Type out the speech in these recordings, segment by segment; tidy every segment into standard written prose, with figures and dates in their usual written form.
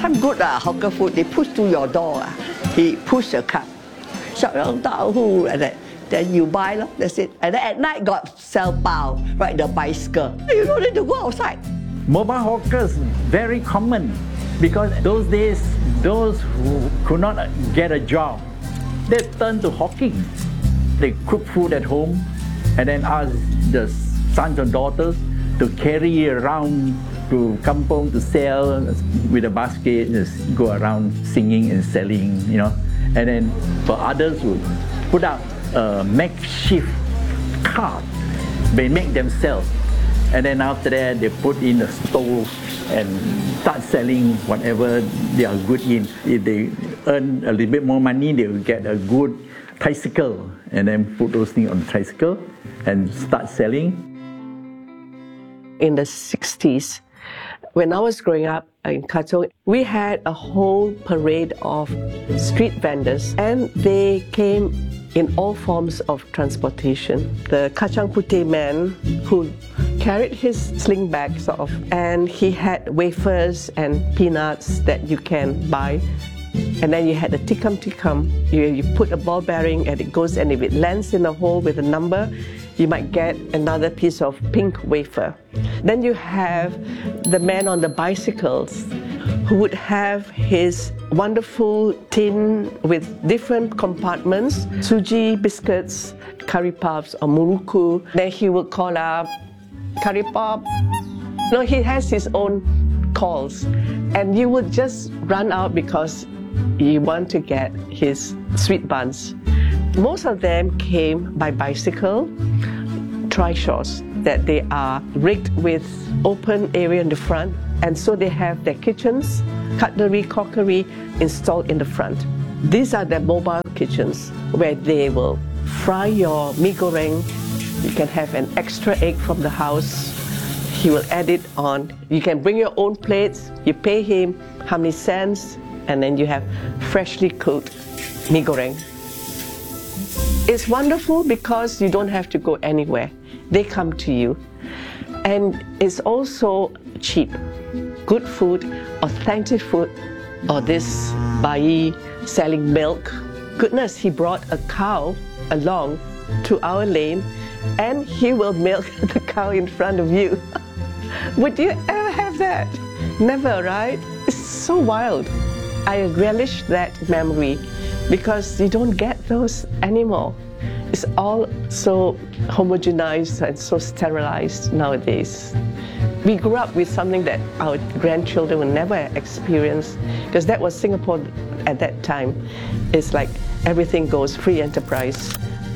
Some good hawker food, they push to your door. He push the cart. Like that. Then you buy, that's it. And then at night got sell pao, ride the bicycle. You don't need to go outside. Mobile hawkers, very common because those days, those who could not get a job, they turned to hawking. They cook food at home and then ask the sons and daughters to carry around to kampong to sell with a basket, just go around singing and selling, you know. And then for others who put up a makeshift cart, they make themselves. And then after that, they put in a stove and start selling whatever they are good in. If they earn a little bit more money, they will get a good tricycle and then put those things on the tricycle and start selling. In the 60s, when I was growing up in Katong, we had a whole parade of street vendors and they came in all forms of transportation. The kacang putih man who carried his sling bag sort of, and he had wafers and peanuts that you can buy. And then you had the tikam. You put a ball bearing and it goes, and if it lands in a hole with a number, you might get another piece of pink wafer. Then you have the man on the bicycles who would have his wonderful tin with different compartments, suji biscuits, curry puffs or muruku. Then he would call up, curry puff. No, he has his own calls. And you would just run out because you want to get his sweet buns. Most of them came by bicycle, trishaws, that they are rigged with open area in the front, and so they have their kitchens, cutlery, crockery installed in the front. These are the mobile kitchens where they will fry your mee goreng. You can have an extra egg from the house. He will add it on. You can bring your own plates. You pay him how many cents, and then you have freshly cooked mee goreng. It's wonderful because you don't have to go anywhere. They come to you. And it's also cheap. Good food, authentic food, or this bai selling milk. Goodness, he brought a cow along to our lane and he will milk the cow in front of you. Would you ever have that? Never, right? It's so wild. I relish that memory because you don't get those anymore. It's all so homogenized and so sterilized nowadays. We grew up with something that our grandchildren will never experience because that was Singapore at that time. It's like everything goes free enterprise.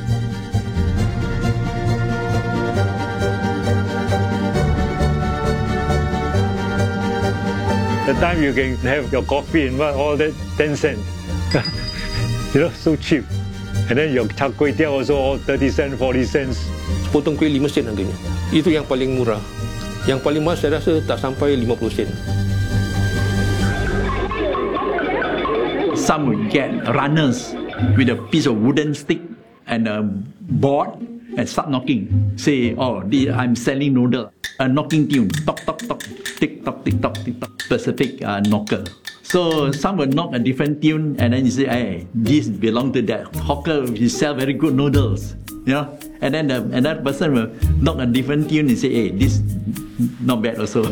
The time you can have your coffee and all that 10 cents. You know, so cheap. And then your char kway teow also all 30 cents, 40 cents. Potong kuih 5 sen harganya. Itu yang paling murah. Yang paling mahal saya rasa tak sampai 50 sen. Some would get runners with a piece of wooden stick and a board and start knocking. Say, oh, I'm selling noodle. A knocking tune. Tock, tock, tock. Tick, tock, tick, tock, tick, tock. Specific knocker. So some will knock a different tune and then you say, hey, this belong to that hawker, he sell very good noodles. You know? And then another person will knock a different tune and say, hey, this not bad also.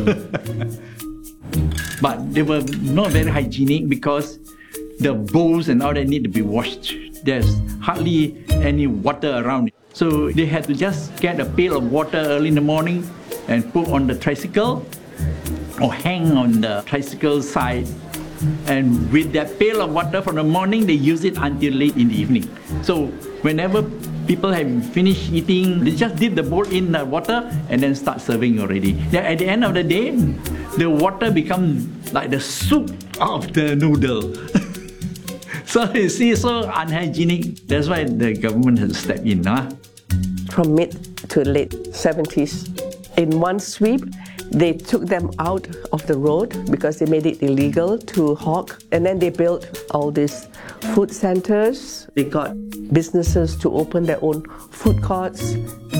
But they were not very hygienic because the bowls and all that need to be washed. There's hardly any water around. So they had to just get a pail of water early in the morning and put on the tricycle or hang on the tricycle side. And with that pail of water from the morning, they use it until late in the evening. So whenever people have finished eating, they just dip the bowl in the water and then start serving already. Then at the end of the day, the water becomes like the soup of the noodle. So you see, so unhygienic. That's why the government has stepped in. From mid to late 70s, in one sweep, they took them out of the road because they made it illegal to hawk. And then they built all these food centers. They got businesses to open their own food courts.